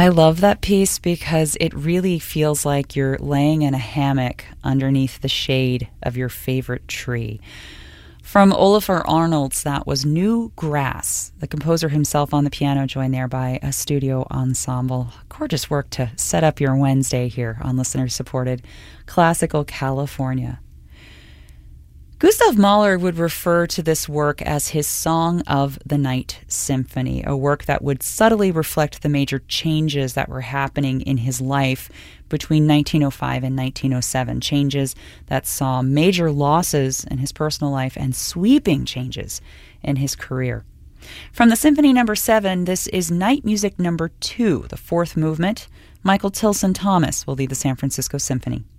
I love that piece because it really feels like you're laying in a hammock underneath the shade of your favorite tree. From Olafur Arnalds, that was New Grass. The composer himself on the piano, joined there by a studio ensemble. Gorgeous work to set up your Wednesday here on listener-supported Classical California. Gustav Mahler would refer to this work as his Song of the Night Symphony, a work that would subtly reflect the major changes that were happening in his life between 1905 and 1907, changes that saw major losses in his personal life and sweeping changes in his career. From the Symphony No. 7, this is Night Music No. 2, the fourth movement. Michael Tilson Thomas will lead the San Francisco Symphony.